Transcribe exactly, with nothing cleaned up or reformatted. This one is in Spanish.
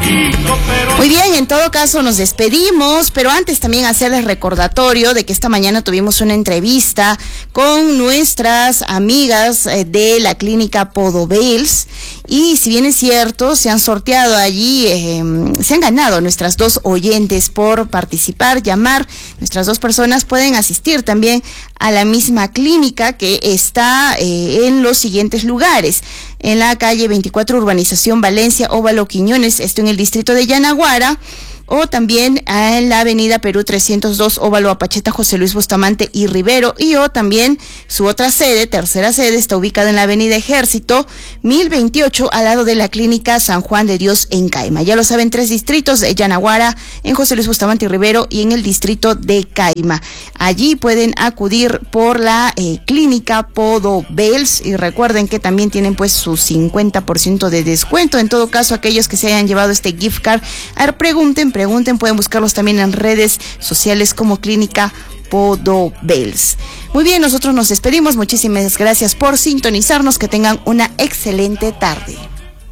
Muy bien, en todo caso nos despedimos, pero antes también hacerles recordatorio de que esta mañana tuvimos una entrevista con nuestras amigas de la clínica Podobels, y si bien es cierto, se han sorteado allí, eh, se han ganado nuestras dos oyentes por participar, llamar. Nuestras dos personas pueden asistir también a la misma clínica, que está eh, en los siguientes lugares: en la calle veinticuatro, Urbanización Valencia, Óvalo Quiñones, esto en el distrito de Yanaguara, o también en la avenida Perú trescientos dos, Óvalo Apacheta, José Luis Bustamante y Rivero, y o también su otra sede, tercera sede, está ubicada en la avenida Ejército mil veintiocho, al lado de la clínica San Juan de Dios en Caima. Ya lo saben, tres distritos: de Yanaguara, en José Luis Bustamante y Rivero, y en el distrito de Caima. Allí pueden acudir por la eh, clínica Podobels, y recuerden que también tienen pues su cincuenta por ciento de descuento. En todo caso, aquellos que se hayan llevado este gift card, a ver, pregunten, pregunten, pueden buscarlos también en redes sociales como Clínica Podobels. Muy bien, nosotros nos despedimos. Muchísimas gracias por sintonizarnos. Que tengan una excelente tarde.